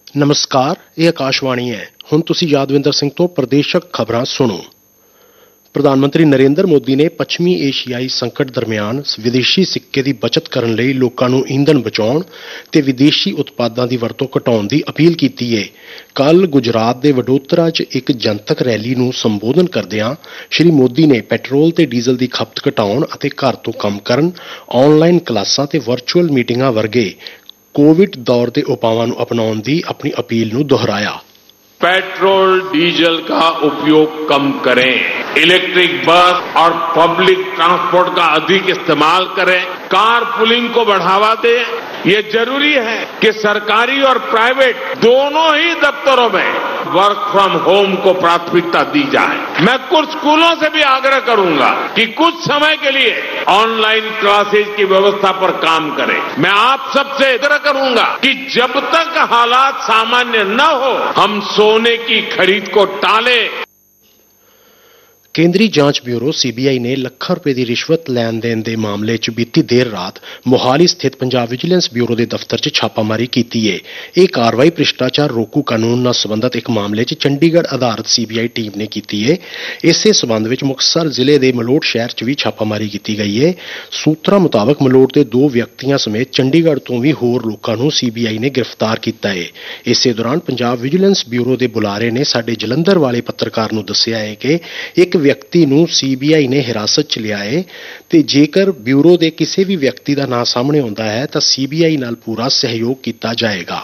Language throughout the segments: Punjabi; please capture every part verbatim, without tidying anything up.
ਨਮਸਕਾਰ, ਇਹ ਆਕਾਸ਼ਵਾਣੀ ਹੈ। ਹੁਣ ਤੁਸੀਂ ਯਾਦਵਿੰਦਰ ਸਿੰਘ ਤੋਂ ਪ੍ਰਦੇਸ਼ਕ ਖਬਰਾਂ ਸੁਣੋ। ਪ੍ਰਧਾਨ ਮੰਤਰੀ ਨਰਿੰਦਰ ਮੋਦੀ ਨੇ ਪੱਛਮੀ ਏਸ਼ੀਆਈ ਸੰਕਟ ਦਰਮਿਆਨ ਵਿਦੇਸ਼ੀ ਸਿੱਕੇ ਦੀ ਬਚਤ ਕਰਨ ਲਈ ਲੋਕਾਂ ਨੂੰ ਈਂਧਣ ਬਚਾਉਣ ਤੇ ਵਿਦੇਸ਼ੀ ਉਤਪਾਦਾਂ ਦੀ ਵਰਤੋਂ ਘਟਾਉਣ ਦੀ ਅਪੀਲ ਕੀਤੀ ਹੈ। ਕੱਲ੍ਹ ਗੁਜਰਾਤ ਦੇ ਵਡੋਦਰਾ 'ਚ ਇੱਕ ਜਨਤਕ ਰੈਲੀ ਨੂੰ ਸੰਬੋਧਨ ਕਰਦਿਆਂ ਸ਼੍ਰੀ ਮੋਦੀ ਨੇ ਪੈਟਰੋਲ ਤੇ ਡੀਜ਼ਲ ਦੀ ਖਪਤ ਘਟਾਉਣ ਅਤੇ ਘਰ ਤੋਂ ਕੰਮ ਕਰਨ, ਆਨਲਾਈਨ ਕਲਾਸਾਂ ਤੇ ਵਰਚੁਅਲ ਮੀਟਿੰਗਾਂ ਵਰਗੇ ਕੋਵਿਡ ਦੌਰ ਦੇ ਉਪਾਵਾਂ ਨੂੰ ਅਪਣਾਉਣ ਦੀ ਆਪਣੀ ਅਪੀਲ ਨੂੰ ਦੁਹਰਾਇਆ। पेट्रोल डीजल का उपयोग कम करें, इलेक्ट्रिक बस और पब्लिक ट्रांसपोर्ट का अधिक इस्तेमाल करें, कार पुलिंग को बढ़ावा दें। ये जरूरी है कि सरकारी और प्राइवेट दोनों ही दफ्तरों में वर्क फ्रॉम होम को प्राथमिकता दी जाए। मैं कुछ स्कूलों से भी आग्रह करूंगा कि कुछ समय के लिए ऑनलाइन क्लासेज की व्यवस्था पर काम करें। मैं आप सबसे आग्रह करूंगा कि जब तक हालात सामान्य न हो हम सोने की खरीद को टालें। ਕੇਂਦਰੀ ਜਾਂਚ ਬਿਊਰੋ ਸੀ ਬੀ ਆਈ ਨੇ ਲੱਖਾਂ ਰੁਪਏ ਦੀ ਰਿਸ਼ਵਤ ਲੈਣ ਦੇਣ ਦੇ ਮਾਮਲੇ 'ਚ ਬੀਤੀ ਦੇਰ ਰਾਤ ਮੋਹਾਲੀ ਸਥਿਤ ਪੰਜਾਬ ਵਿਜੀਲੈਂਸ ਬਿਊਰੋ ਦੇ ਦਫ਼ਤਰ 'ਚ ਛਾਪਾਮਾਰੀ ਕੀਤੀ ਹੈ। ਇਹ ਕਾਰਵਾਈ ਭ੍ਰਿਸ਼ਟਾਚਾਰ ਰੋਕੂ ਕਾਨੂੰਨ ਨਾਲ ਸੰਬੰਧਿਤ ਇੱਕ ਮਾਮਲੇ 'ਚ ਚੰਡੀਗੜ੍ਹ ਆਧਾਰਿਤ ਸੀ ਬੀ ਆਈ ਟੀਮ ਨੇ ਕੀਤੀ ਹੈ। ਇਸੇ ਸਬੰਧ ਵਿੱਚ ਮੁਕਤਸਰ ਜ਼ਿਲ੍ਹੇ ਦੇ ਮਲੋਟ ਸ਼ਹਿਰ 'ਚ ਵੀ ਛਾਪਾਮਾਰੀ ਕੀਤੀ ਗਈ ਹੈ। ਸੂਤਰਾਂ ਮੁਤਾਬਕ ਮਲੋਟ ਦੇ ਦੋ ਵਿਅਕਤੀਆਂ ਸਮੇਤ ਚੰਡੀਗੜ੍ਹ ਤੋਂ ਵੀ ਹੋਰ ਲੋਕਾਂ ਨੂੰ ਸੀ ਬੀ ਆਈ ਨੇ ਗ੍ਰਿਫਤਾਰ ਕੀਤਾ ਹੈ। ਇਸੇ ਦੌਰਾਨ ਪੰਜਾਬ ਵਿਜੀਲੈਂਸ ਬਿਊਰੋ ਦੇ ਬੁਲਾਰੇ ਨੇ ਸਾਡੇ ਜਲੰਧਰ ਵਾਲੇ ਪੱਤਰਕਾਰ ਨੂੰ ਦੱਸਿਆ ਹੈ ਕਿ ਇੱਕ ਵਿਅਕਤੀ ਨੂੰ ਸੀ ਬੀ ਆਈ ਨੇ ਹਿਰਾਸਤ 'ਚ ਲਿਆ ਹੈ ਤੇ ਜੇਕਰ ਬਿਊਰੋ ਦੇ ਕਿਸੇ ਵੀ ਵਿਅਕਤੀ ਦਾ ਨਾਂ ਸਾਹਮਣੇ ਆਉਂਦਾ ਹੈ ਤਾਂ ਸੀ ਬੀ ਆਈ ਨਾਲ ਪੂਰਾ ਸਹਿਯੋਗ ਕੀਤਾ ਜਾਏਗਾ।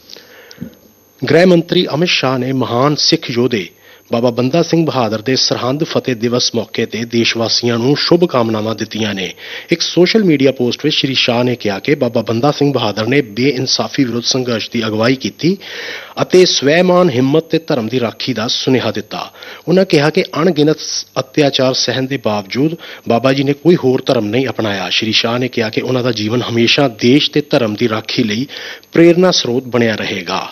ਗ੍ਰਹਿ ਮੰਤਰੀ ਅਮਿਤ ਸ਼ਾਹ ਨੇ ਮਹਾਨ ਸਿੱਖ ਯੋਧੇ ਬਾਬਾ ਬੰਦਾ ਸਿੰਘ ਬਹਾਦਰ ਦੇ ਸਰਹੰਦ ਫਤਿਹ ਦਿਵਸ ਮੌਕੇ ਤੇ ਦੇਸ਼ ਵਾਸੀਆਂ ਨੂੰ ਸ਼ੁਭ ਕਾਮਨਾਵਾਂ ਦਿੱਤੀਆਂ ਨੇ। ਇੱਕ ਸੋਸ਼ਲ ਮੀਡੀਆ ਪੋਸਟ ਵਿੱਚ ਸ਼੍ਰੀ ਸ਼ਾਹ ਨੇ ਕਿਹਾ ਕਿ ਬਾਬਾ ਬੰਦਾ ਸਿੰਘ ਬਹਾਦਰ ਨੇ ਬੇਇਨਸਾਫੀ ਵਿਰੁੱਧ ਸੰਘਰਸ਼ ਦੀ ਅਗਵਾਈ ਕੀਤੀ ਅਤੇ ਸਵੈਮਾਨ, ਹਿੰਮਤ ਤੇ ਧਰਮ ਦੀ ਰਾਖੀ ਦਾ ਸੁਨੇਹਾ ਦਿੱਤਾ। ਉਹਨਾਂ ਕਿਹਾ ਕਿ ਅਣਗਿਣਤ ਅਤਿਆਚਾਰ ਸਹਿਣ ਦੇ ਬਾਵਜੂਦ ਬਾਬਾ ਜੀ ਨੇ ਕੋਈ ਹੋਰ ਧਰਮ ਨਹੀਂ ਅਪਣਾਇਆ। ਸ਼੍ਰੀ ਸ਼ਾਹ ਨੇ ਕਿਹਾ ਕਿ ਉਹਨਾਂ ਦਾ ਜੀਵਨ ਹਮੇਸ਼ਾ ਦੇਸ਼ ਤੇ ਧਰਮ ਦੀ ਰਾਖੀ ਲਈ ਪ੍ਰੇਰਨਾ ਸਰੋਤ ਬਣਿਆ ਰਹੇਗਾ।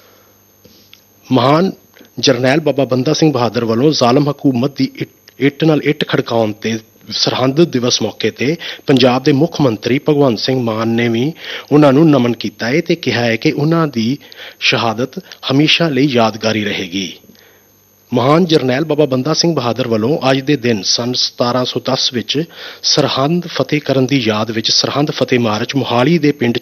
ਮਹਾਨ ਜਰਨੈਲ ਬਾਬਾ ਬੰਦਾ ਸਿੰਘ ਬਹਾਦਰ ਵੱਲੋਂ ਜ਼ਾਲਮ ਹਕੂਮਤ ਦੀ ਇੱਟ ਨਾਲ ਇੱਟ ਖੜਕਾਉਣ ਤੇ ਸਰਹੰਦ ਦਿਵਸ ਮੌਕੇ ਤੇ ਪੰਜਾਬ ਦੇ ਮੁੱਖ ਮੰਤਰੀ ਭਗਵੰਤ ਸਿੰਘ ਮਾਨ ਨੇ ਵੀ ਉਹਨਾਂ ਨੂੰ ਨਮਨ ਕੀਤਾ ਹੈ ਤੇ ਕਿਹਾ ਹੈ ਕਿ ਉਹਨਾਂ ਦੀ ਸ਼ਹਾਦਤ ਹਮੇਸ਼ਾ ਲਈ ਯਾਦਗਾਰੀ ਰਹੇਗੀ। ਮਹਾਨ ਜਰਨੈਲ ਬਾਬਾ ਬੰਦਾ ਸਿੰਘ ਬਹਾਦਰ ਵੱਲੋਂ ਅੱਜ ਦੇ ਦਿਨ ਸੰਨ ਸਤਾਰਾਂ ਸੌ ਦਸ ਵਿੱਚ ਸਰਹੰਦ ਫਤਿਹ ਕਰਨ ਦੀ ਯਾਦ ਵਿੱਚ ਸਰਹੰਦ ਫਤਿਹ ਮਾਰਚ ਮੋਹਾਲੀ ਦੇ ਪਿੰਡ